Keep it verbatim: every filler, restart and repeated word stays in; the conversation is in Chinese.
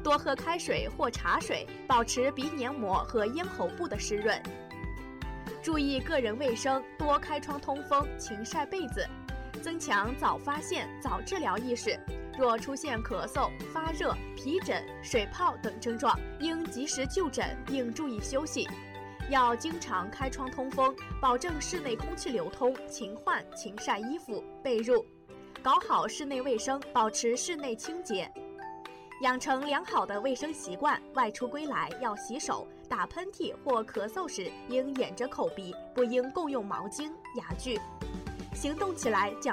多喝开水或茶水，保持鼻黏膜和咽喉部的湿润。注意个人卫生，多开窗通风，勤晒被子，增强早发现、早治疗意识。若出现咳嗽、发热、皮疹、水泡等症状，应及时就诊，并注意休息。要经常开窗通风，保证室内空气流通，勤换勤晒衣服、被褥，搞好室内卫生，保持室内清洁。养成良好的卫生习惯，外出归来要洗手，打喷嚏或咳嗽时应掩着口鼻，不应共用毛巾、牙具。行动起来，讲